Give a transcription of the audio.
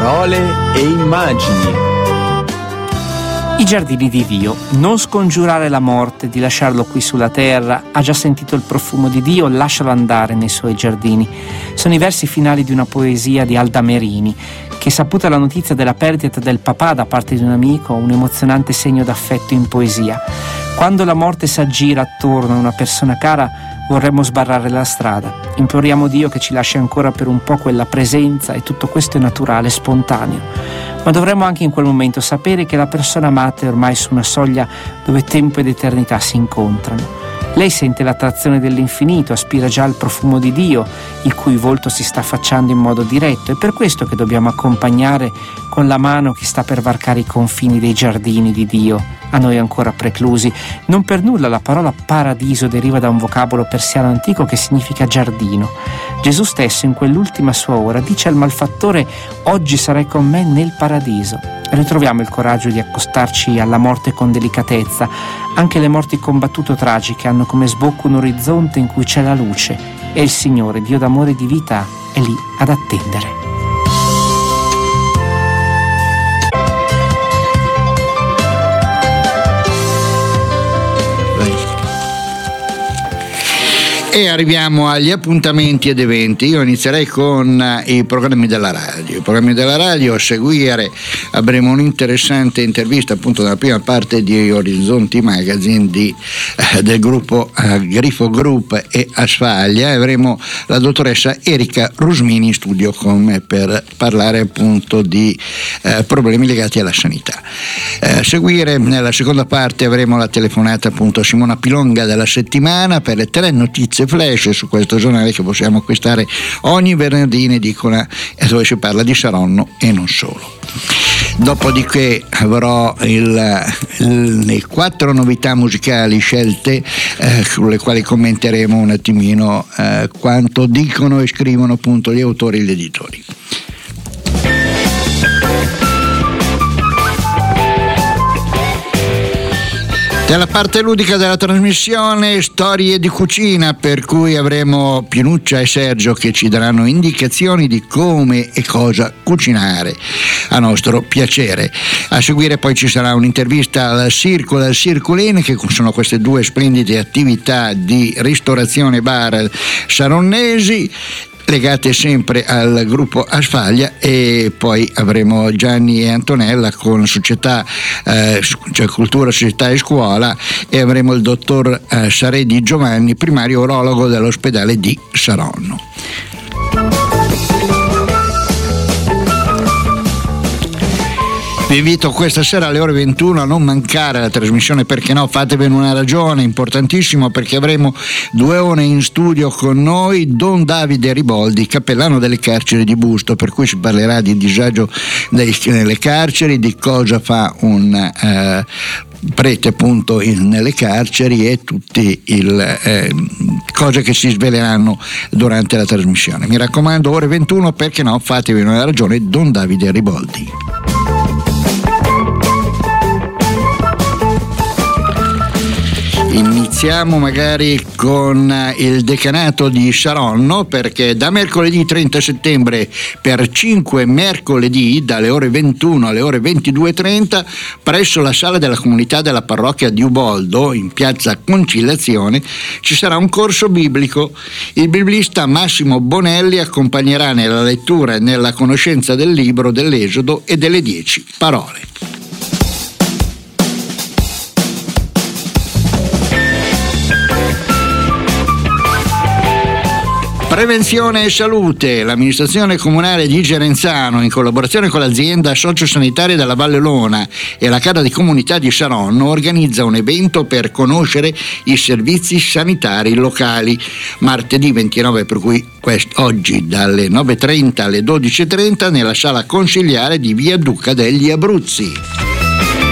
Parole e immagini. I giardini di Dio. Non scongiurare la morte, di lasciarlo qui sulla terra. Ha già sentito il profumo di Dio, lascialo andare nei suoi giardini. Sono i versi finali di una poesia di Alda Merini, che, saputa la notizia della perdita del papà da parte di un amico, un emozionante segno d'affetto in poesia. Quando la morte s'aggira attorno a una persona cara, vorremmo sbarrare la strada. Imploriamo Dio che ci lasci ancora per un po' quella presenza, e tutto questo è naturale, spontaneo. Ma dovremmo anche in quel momento sapere che la persona amata è ormai su una soglia dove tempo ed eternità si incontrano. Lei sente l'attrazione dell'infinito, aspira già al profumo di Dio, il cui volto si sta affacciando in modo diretto. È per questo che dobbiamo accompagnare con la mano chi sta per varcare i confini dei giardini di Dio, a noi ancora preclusi. Non per nulla la parola paradiso deriva da un vocabolo persiano antico che significa giardino. Gesù stesso, in quell'ultima sua ora, dice al malfattore: oggi sarai con me nel paradiso. Ritroviamo il coraggio di accostarci alla morte con delicatezza. Anche le morti combattute tragiche hanno come sbocco un orizzonte in cui c'è la luce, e il Signore, Dio d'amore e di vita, è lì ad attendere. E arriviamo agli appuntamenti ed eventi. Io inizierei con i programmi della radio. I programmi della radio, a seguire avremo un'interessante intervista appunto nella prima parte di Orizzonti Magazine del gruppo Grifo Group e Asfaglia, e avremo la dottoressa Erika Rusmini in studio con me per parlare appunto di problemi legati alla sanità. A seguire nella seconda parte avremo la telefonata appunto a Simona Pilonga della settimana per le 3 notizie flash su questo giornale che possiamo acquistare ogni venerdì in edicola, dove si parla di Saronno e non solo. Dopodiché avrò le 4 novità musicali scelte, sulle quali commenteremo un attimino quanto dicono e scrivono appunto gli autori e gli editori. Nella parte ludica della trasmissione, storie di cucina, per cui avremo Pinuccia e Sergio che ci daranno indicazioni di come e cosa cucinare a nostro piacere. A seguire poi ci sarà un'intervista al Circo e al Circolin, che sono queste 2 splendide attività di ristorazione bar saronnesi, legate sempre al gruppo Asfaglia. E poi avremo Gianni e Antonella con società, cioè cultura, società e scuola, e avremo il dottor Saredi Giovanni, primario urologo dell'ospedale di Saronno. Vi invito questa sera alle ore 21 a non mancare la trasmissione Perché no, fatevene una ragione, importantissimo, perché avremo 2 ore in studio con noi Don Davide Riboldi, cappellano delle carceri di Busto, per cui si parlerà di disagio nelle carceri, di cosa fa un prete appunto nelle carceri, e tutte cose che si sveleranno durante la trasmissione. Mi raccomando, ore 21, Perché no, fatevi una ragione, Don Davide Riboldi. Iniziamo magari con il decanato di Saronno, perché da mercoledì 30 settembre per 5 mercoledì, dalle ore 21 alle ore 22:30, presso la sala della comunità della parrocchia di Uboldo, in piazza Conciliazione, ci sarà un corso biblico. Il biblista Massimo Bonelli accompagnerà nella lettura e nella conoscenza del libro dell'Esodo e delle 10 parole. Prevenzione e salute. L'amministrazione comunale di Gerenzano, in collaborazione con l'azienda sociosanitaria della Valle Olona e la Casa di Comunità di Saronno, organizza un evento per conoscere i servizi sanitari locali. Martedì 29, per cui oggi dalle 9:30 alle 12:30 nella sala consiliare di via Duca degli Abruzzi.